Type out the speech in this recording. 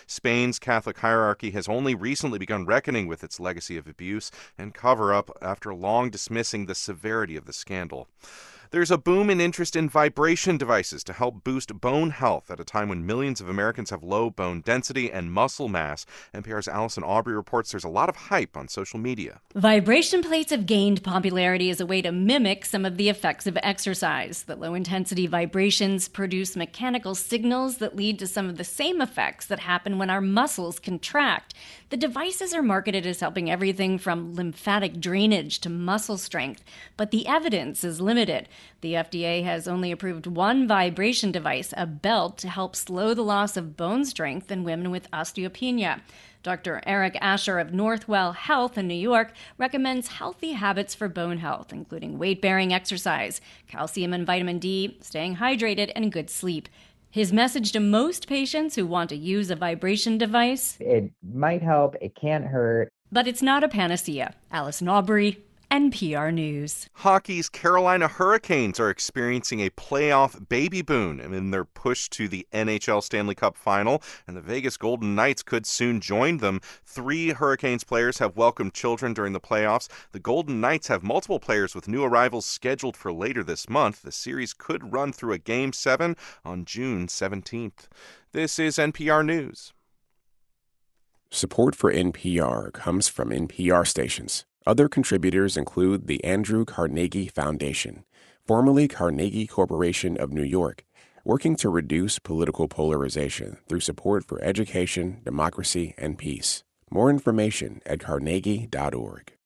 Spain's Catholic hierarchy has only recently begun reckoning with its legacy of abuse and cover-up after long dismissing the severity of the scandal. There's a boom in interest in vibration devices to help boost bone health at a time when millions of Americans have low bone density and muscle mass. NPR's Allison Aubrey reports there's a lot of hype on social media. Vibration plates have gained popularity as a way to mimic some of the effects of exercise. The low-intensity vibrations produce mechanical signals that lead to some of the same effects that happen when our muscles contract. The devices are marketed as helping everything from lymphatic drainage to muscle strength, but the evidence is limited. The FDA has only approved one vibration device, a belt, to help slow the loss of bone strength in women with osteopenia. Dr. Eric Asher of Northwell Health in New York recommends healthy habits for bone health, including weight-bearing exercise, calcium and vitamin D, staying hydrated, and good sleep. His message to most patients who want to use a vibration device: it might help, it can't hurt. But it's not a panacea. Allison Aubrey, NPR News. Hockey's Carolina Hurricanes are experiencing a playoff baby boom in their push to the NHL Stanley Cup Final, and the Vegas Golden Knights could soon join them. 3 Hurricanes players have welcomed children during the playoffs. The Golden Knights have multiple players with new arrivals scheduled for later this month. The series could run through a Game 7 on June 17th. This is NPR News. Support for NPR comes from NPR stations. Other contributors include the Andrew Carnegie Foundation, formerly Carnegie Corporation of New York, working to reduce political polarization through support for education, democracy, and peace. More information at carnegie.org.